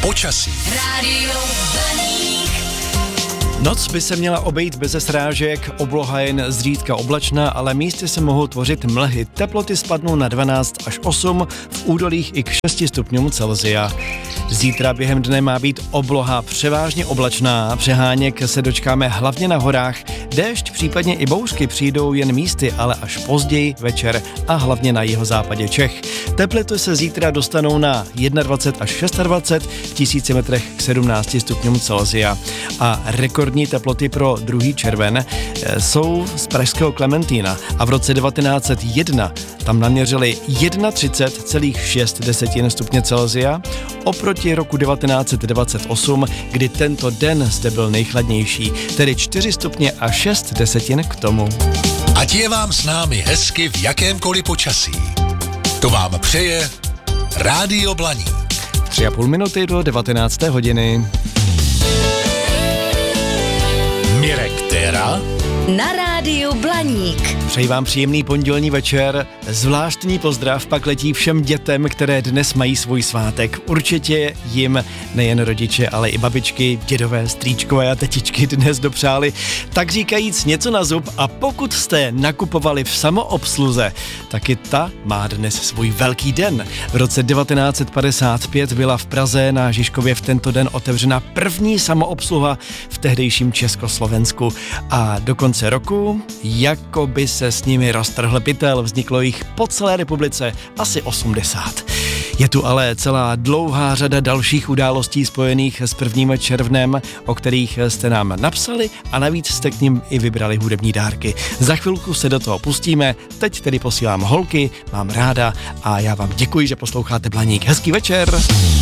Počasí. Rádio Blaník. Noc by se měla obejít beze srážek, obloha jen zřídka oblačná, ale místy se mohou tvořit mlhy. Teploty spadnou na 12 až 8, v údolích i k 6 stupňům Celsia. Zítra během dne má být obloha převážně oblačná, přeháněk se dočkáme hlavně na horách. Déšť, případně i bouřky přijdou jen místy, ale až později večer a hlavně na jihozápadě Čech. Teploty se zítra dostanou na 21 až 26, v 1000 metrech k 17 stupňům Celsia. A rekordní teploty pro 2. červen jsou z pražského Klementína a v roce 1901 tam naměřili 31,6 stupně Celsia oproti roku 1928, kdy tento den zde byl nejchladnější, tedy 4 stupně a 6 desetin k tomu. Ať je vám s námi hezky v jakémkoliv počasí. To vám přeje Rádio Blaník. 3,5 minuty do 19. hodiny. Mirek Téra Na Rádiu Blaník. Přeji vám příjemný pondělní večer. Zvláštní pozdrav pak letí všem dětem, které dnes mají svůj svátek. Určitě jim nejen rodiče, ale i babičky, dědové, strýčkové a tetičky dnes dopřáli tak říkajíc něco na zub, a pokud jste nakupovali v samoobsluze, tak i ta má dnes svůj velký den. V roce 1955 byla v Praze na Žižkově v tento den otevřena první samoobsluha v tehdejším Československu a do konce roku, jako by se s nimi roztrhl pytel, vzniklo jich po celé republice asi 80. Je tu ale celá dlouhá řada dalších událostí spojených s 1. červnem, o kterých jste nám napsali a navíc jste k nim i vybrali hudební dárky. Za chvilku se do toho pustíme, teď tedy posílám holky, mám ráda a já vám děkuji, že posloucháte Blaník. Hezký večer!